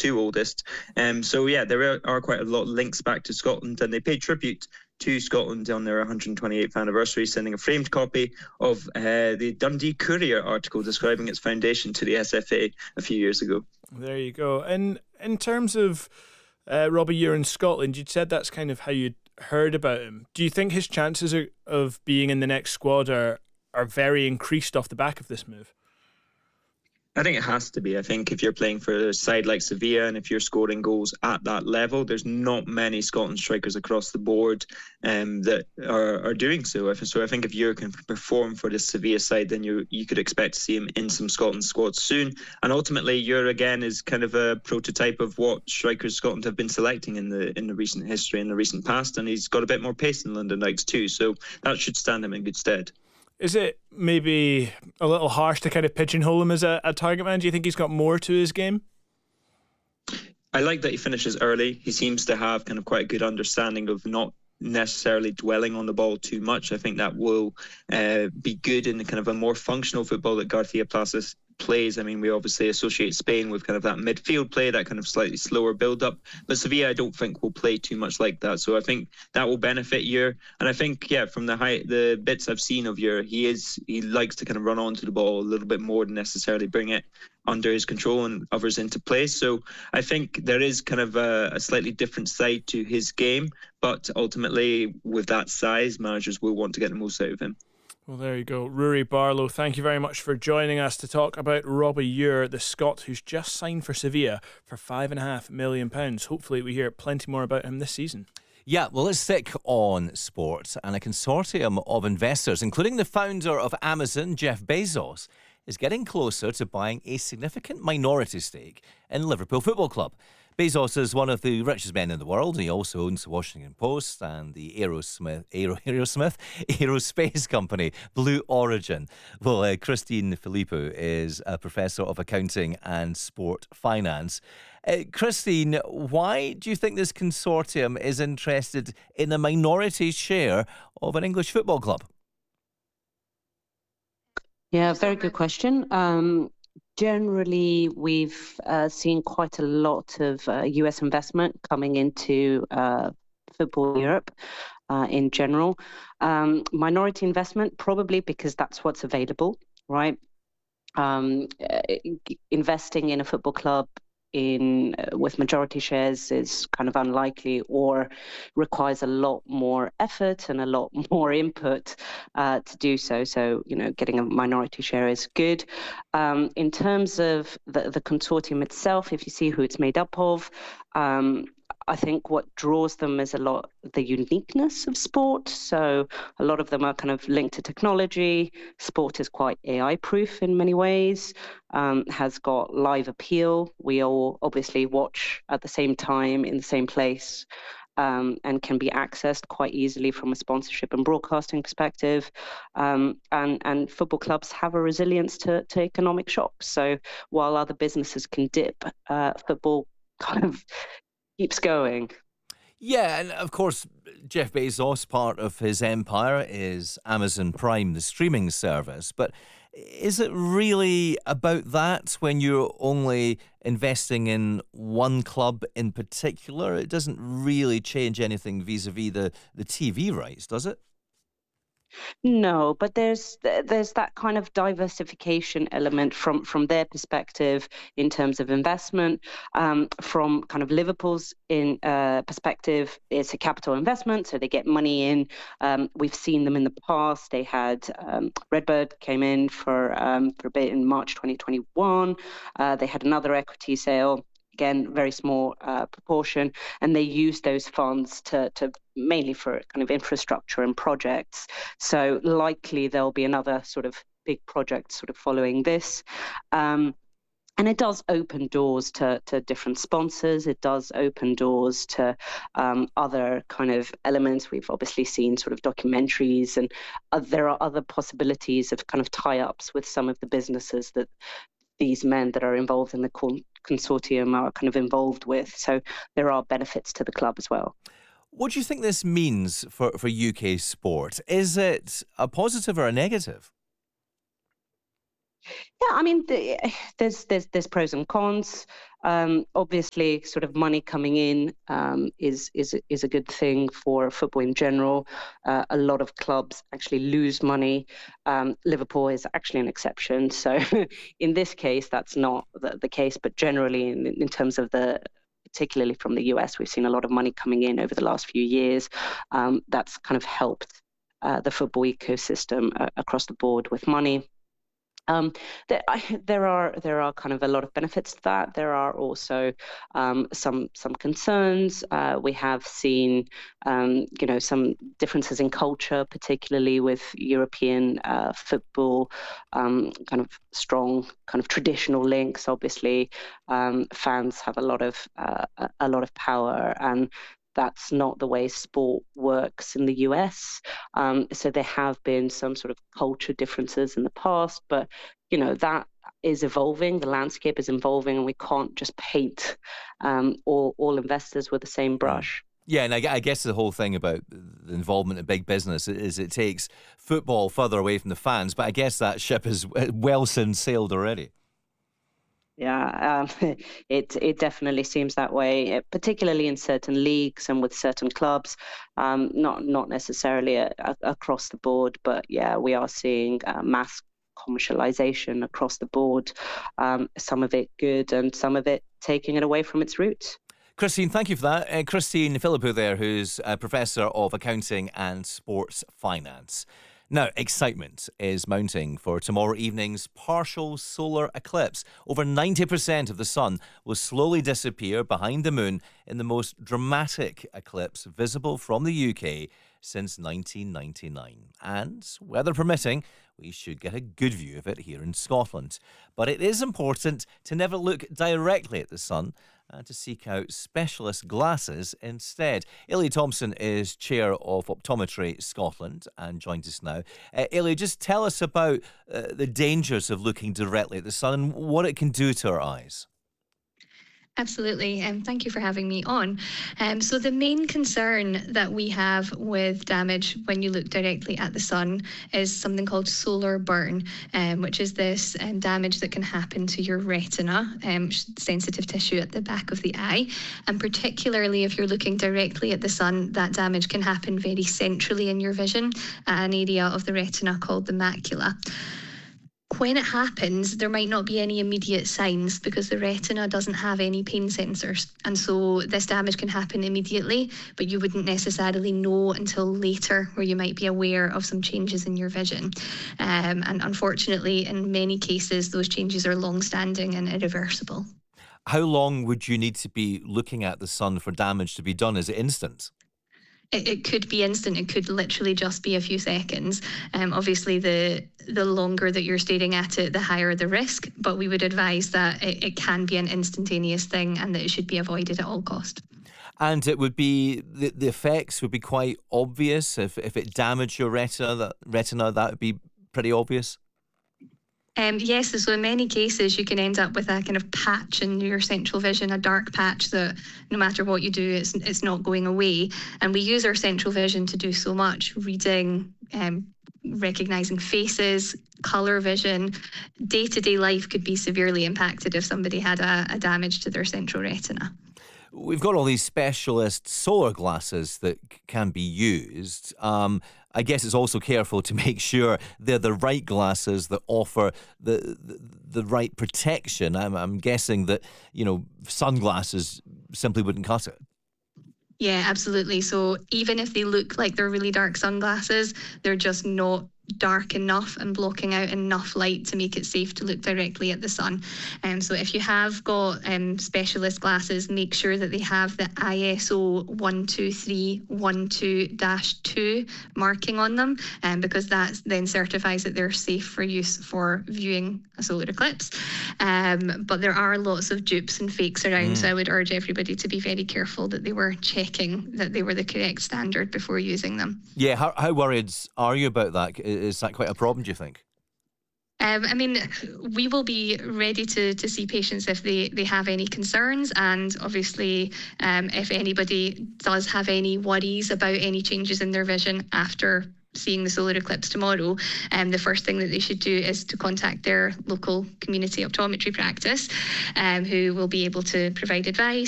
two oldest. So yeah, there are quite a lot of links back to Scotland, and they paid tribute to Scotland on their 128th anniversary, sending a framed copy of the Dundee Courier article describing its foundation to the SFA a few years ago. There you go. And in terms of Robbie Ure in Scotland, you'd said that's kind of how you'd heard about him. Do you think his chances of being in the next squad are very increased off the back of this move? I think it has to be. I think if you're playing for a side like Sevilla and if you're scoring goals at that level, there's not many Scotland strikers across the board that are doing so. So I think if you can perform for the Sevilla side, then you could expect to see him in some Scotland squads soon. And ultimately, Ure again is kind of a prototype of what strikers Scotland have been selecting in the recent history, in the recent past, and he's got a bit more pace than Lyndon Dykes too. So that should stand him in good stead. Is it maybe a little harsh to kind of pigeonhole him as a target man? Do you think he's got more to his game? I like that he finishes early. He seems to have kind of quite a good understanding of not necessarily dwelling on the ball too much. I think that will be good in kind of a more functional football that Garcia Plaza plays. I mean, we obviously associate Spain with kind of that midfield play, that kind of slightly slower build-up. But Sevilla, I don't think will play too much like that. So I think that will benefit Ure. And I think, yeah, from the bits I've seen of Ure, he likes to kind of run onto the ball a little bit more than necessarily bring it under his control and others into place. So I think there is kind of a slightly different side to his game. But ultimately, with that size, managers will want to get the most out of him. Well, there you go. Rory Barlow, thank you very much for joining us to talk about Robbie Ure, the Scot who's just signed for Sevilla for £5.5 million. Hopefully we hear plenty more about him this season. Yeah, well, let's stick on sports. And a consortium of investors, including the founder of Amazon, Jeff Bezos, is getting closer to buying a significant minority stake in Liverpool Football Club. Bezos is one of the richest men in the world. He also owns the Washington Post and the aerospace company, Blue Origin. Well, Christine Filippo is a professor of accounting and sport finance. Christine, why do you think this consortium is interested in a minority share of an English football club? Yeah, very good question. Generally, we've seen quite a lot of US investment coming into football Europe in general. Minority investment, probably because that's what's available, right? Investing in a football club with majority shares is kind of unlikely or requires a lot more effort and a lot more input to do so. So, getting a minority share is good. In terms of the consortium itself, if you see who it's made up of, I think what draws them is a lot the uniqueness of sport. So a lot of them are kind of linked to technology. Sport is quite AI proof in many ways, has got live appeal. We all obviously watch at the same time in the same place, and can be accessed quite easily from a sponsorship and broadcasting perspective. And football clubs have a resilience to economic shocks. So while other businesses can dip, football kind of keeps going. Yeah, and of course, Jeff Bezos, part of his empire is Amazon Prime, the streaming service. But is it really about that when you're only investing in one club in particular? It doesn't really change anything vis-a-vis the TV rights, does it? No, but there's that kind of diversification element from their perspective in terms of investment. From kind of Liverpool's perspective, it's a capital investment, so they get money in. We've seen them in the past. They had Redbird came in for a bit in March 2021. They had another equity sale. Again, very small proportion, and they use those funds to mainly for kind of infrastructure and projects. So likely there'll be another sort of big project sort of following this. And it does open doors to different sponsors. It does open doors to other kind of elements. We've obviously seen sort of documentaries, and there are other possibilities of kind of tie-ups with some of the businesses that these men that are involved in the consortium are kind of involved with. So there are benefits to the club as well. What do you think this means for UK sport? Is it a positive or a negative? Yeah, I mean, there's pros and cons. Obviously, sort of money coming in is a good thing for football in general. A lot of clubs actually lose money. Liverpool is actually an exception. So in this case, that's not the case. But generally, in terms of particularly from the US, we've seen a lot of money coming in over the last few years. That's kind of helped the football ecosystem across the board with money. There are kind of a lot of benefits to that. There are also some concerns. We have seen some differences in culture, particularly with European football, kind of strong kind of traditional links. Obviously, fans have a lot of power, and that's not the way sport works in the US. So there have been some sort of culture differences in the past, but that is evolving. The landscape is evolving, and we can't just paint all investors with the same brush. Yeah, and I guess the whole thing about the involvement of big business is it takes football further away from the fans, but I guess that ship is well since sailed already. Yeah, it definitely seems that way, particularly in certain leagues and with certain clubs, not necessarily across the board, but yeah, we are seeing mass commercialization across the board, some of it good and some of it taking it away from its roots. Christine, thank you for that. Christine Philippou there, who's a Professor of Accounting and Sports Finance. Now, excitement is mounting for tomorrow evening's partial solar eclipse. Over 90% of the sun will slowly disappear behind the moon in the most dramatic eclipse visible from the UK since 1999. And, weather permitting, we should get a good view of it here in Scotland. But it is important to never look directly at the sun and to seek out specialist glasses instead. Ailey Thompson is Chair of Optometry Scotland and joins us now. Ailey, just tell us about the dangers of looking directly at the sun and what it can do to our eyes. Absolutely, and thank you for having me on. So the main concern that we have with damage when you look directly at the sun is something called solar burn, which is this damage that can happen to your retina, sensitive tissue at the back of the eye. And particularly if you're looking directly at the sun, that damage can happen very centrally in your vision at an area of the retina called the macula. When it happens, there might not be any immediate signs because the retina doesn't have any pain sensors. And so this damage can happen immediately, but you wouldn't necessarily know until later, where you might be aware of some changes in your vision. And unfortunately, in many cases, those changes are long-standing and irreversible. How long would you need to be looking at the sun for damage to be done? Is it instant? It could be instant. It could literally just be a few seconds. Obviously, the longer that you're staring at it, the higher the risk. But we would advise that it can be an instantaneous thing and that it should be avoided at all cost. And it would be the effects would be quite obvious if it damaged your retina. That would be pretty obvious. Yes, so in many cases you can end up with a kind of patch in your central vision, a dark patch that no matter what you do, it's not going away. And we use our central vision to do so much: reading, recognizing faces, colour vision. Day-to-day life could be severely impacted if somebody had a damage to their central retina. We've got all these specialist solar glasses that can be used. I guess it's also careful to make sure they're the right glasses that offer the right protection. I'm guessing that, sunglasses simply wouldn't cut it. Yeah, absolutely. So even if they look like they're really dark sunglasses, they're just not dark enough and blocking out enough light to make it safe to look directly at the sun. So if you have got specialist glasses, make sure that they have the ISO 12312-2 marking on them, because that then certifies that they're safe for use for viewing a solar eclipse. But there are lots of dupes and fakes around, so I would urge everybody to be very careful that they were checking that they were the correct standard before using them. Yeah, how worried are you about that? Is that quite a problem, do you think? I mean, we will be ready to see patients if they have any concerns, and obviously if anybody does have any worries about any changes in their vision after seeing the solar eclipse tomorrow, the first thing that they should do is to contact their local community optometry practice, who will be able to provide advice